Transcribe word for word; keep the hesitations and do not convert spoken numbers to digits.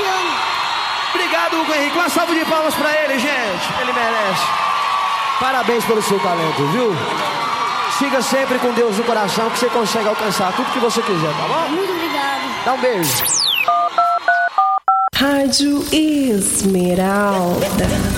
ano. Obrigado, Hugo Henrique. Uma salva de palmas pra ele, gente. Ele merece. Parabéns pelo seu talento, viu? Siga sempre com Deus no coração que você consegue alcançar tudo que você quiser, tá bom? Muito obrigado. Dá um beijo. Rádio Esmeralda.